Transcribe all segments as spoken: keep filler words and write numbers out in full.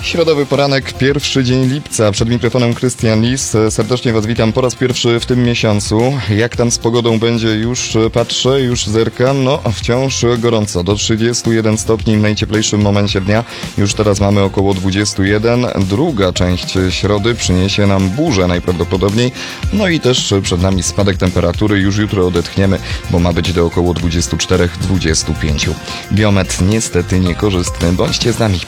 Środowy poranek, pierwszy dzień lipca. Przed mikrofonem Krystian Lis. Serdecznie Was witam po raz pierwszy w tym miesiącu. Jak tam z pogodą będzie? Już patrzę, już zerkam. No, wciąż gorąco. Do trzydziestu jeden stopni w najcieplejszym momencie dnia. Już teraz mamy około dwudziestu jeden. Druga część środy przyniesie nam burzę najprawdopodobniej. No i też przed nami spadek temperatury. Już jutro odetchniemy, bo ma być do około dwudziestu czterech do dwudziestu pięciu. Biometr niestety niekorzystny. Bądźcie z nami.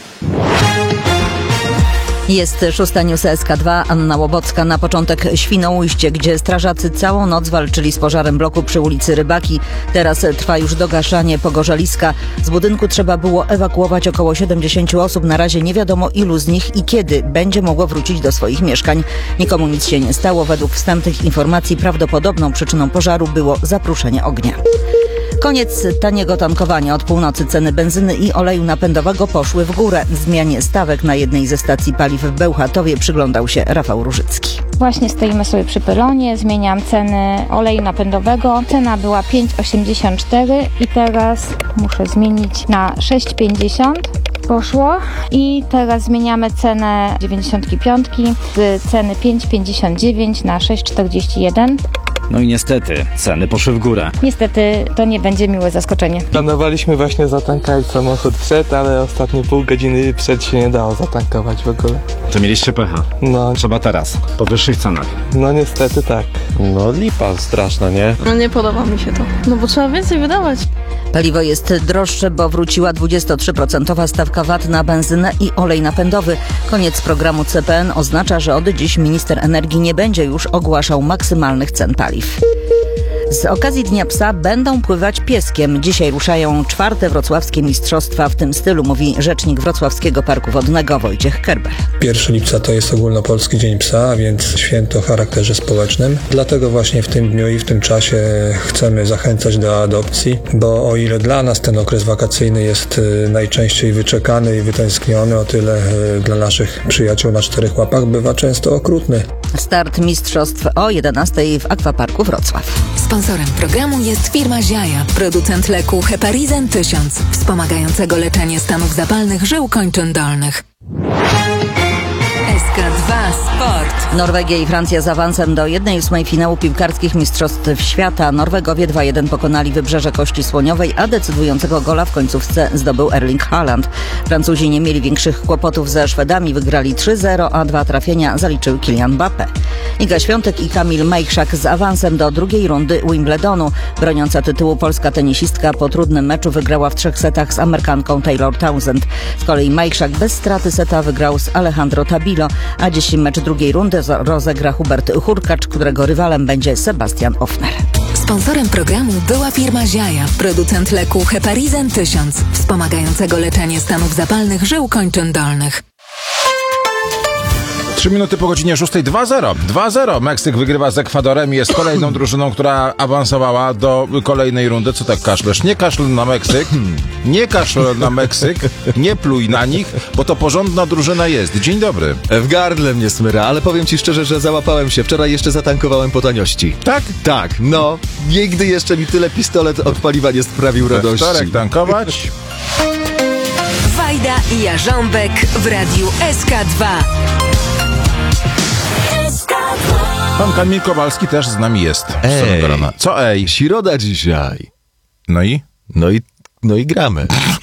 Jest szósta News S K dwa, Anna Łobocka. Na początek Świnoujście, gdzie strażacy całą noc walczyli z pożarem bloku przy ulicy Rybaki. Teraz trwa już dogaszanie pogorzeliska. Z budynku trzeba było ewakuować około siedemdziesięciu osób. Na razie nie wiadomo, ilu z nich i kiedy będzie mogło wrócić do swoich mieszkań. Nikomu nic się nie stało. Według wstępnych informacji prawdopodobną przyczyną pożaru było zapruszenie ognia. Koniec taniego tankowania. Od północy ceny benzyny i oleju napędowego poszły w górę. Zmianie stawek na jednej ze stacji paliw w Bełchatowie przyglądał się Rafał Różycki. Właśnie stoimy sobie przy peronie, zmieniam ceny oleju napędowego. Cena była pięć osiemdziesiąt cztery i teraz muszę zmienić na sześć pięćdziesiąt. Poszło i teraz zmieniamy cenę dziewięćdziesiąt pięć z ceny pięć pięćdziesiąt dziewięć na sześć czterdzieści jeden. No i niestety, ceny poszły w górę. Niestety to nie będzie miłe zaskoczenie. Planowaliśmy właśnie zatankować samochód przed, ale ostatnie pół godziny przed się nie dało zatankować w ogóle. To mieliście pecha. No, Trzeba teraz, po wyższych cenach. no niestety tak. No lipa straszna, nie? No nie podoba mi się to. No bo trzeba więcej wydawać. Paliwo jest droższe, bo wróciła dwudziestotrójprocentowa stawka V A T na benzynę i olej napędowy. Koniec programu C P N oznacza, że od dziś minister energii nie będzie już ogłaszał maksymalnych cen paliw. Z okazji Dnia Psa będą pływać pieskiem. Dzisiaj ruszają czwarte wrocławskie mistrzostwa w tym stylu, mówi rzecznik Wrocławskiego Parku Wodnego Wojciech Kerber. pierwszego lipca to jest ogólnopolski Dzień Psa, a więc święto o charakterze społecznym. Dlatego właśnie w tym dniu i w tym czasie chcemy zachęcać do adopcji, bo o ile dla nas ten okres wakacyjny jest najczęściej wyczekany i wytęskniony, o tyle dla naszych przyjaciół na czterech łapach bywa często okrutny. Start mistrzostw o jedenastej w Akwaparku Wrocław. Sponsorem programu jest firma Ziaja, producent leku Heparizan tysiąc, wspomagającego leczenie stanów zapalnych żył kończyn dolnych. S K dwa Sport. Norwegia i Francja z awansem do jednej ósmej finału piłkarskich mistrzostw świata. Norwegowie dwa jeden pokonali Wybrzeże Kości Słoniowej, a decydującego gola w końcówce zdobył Erling Haaland. Francuzi nie mieli większych kłopotów ze Szwedami, wygrali trzy zero, a dwa trafienia zaliczył Kylian Mbappé. Iga Świątek i Kamil Majchrzak z awansem do drugiej rundy Wimbledonu. Broniąca tytułu polska tenisistka po trudnym meczu wygrała w trzech setach z Amerykanką Taylor Townsend. Z kolei Majchrzak bez straty seta wygrał z Alejandro Tabilo, a dziś mecz drugiej rundy rozegra Hubert Hurkacz, którego rywalem będzie Sebastian Ofner. Sponsorem programu była firma Ziaja, producent leku Heparizan tysiąc, wspomagającego leczenie stanów zapalnych żył kończyn dolnych. Trzy minuty po godzinie szóstej, dwa zero. dwa zero. Meksyk wygrywa z Ekwadorem i jest kolejną drużyną, która awansowała do kolejnej rundy. Co tak kaszlesz? Nie kaszl na Meksyk. Nie kaszl na Meksyk. Nie pluj na nich, bo to porządna drużyna jest. Dzień dobry. W gardle mnie smyra, ale powiem ci szczerze, że załapałem się. Wczoraj jeszcze zatankowałem po taniości. Tak? Tak, no. Nigdy jeszcze mi tyle pistolet od paliwa nie sprawił radości. Wtorek tankować. Wajda i Jarząbek w radiu S K dwa. Pan Kamil Kowalski też z nami jest. Ej. Co ej? Środa dzisiaj. No i? No i, no i gramy.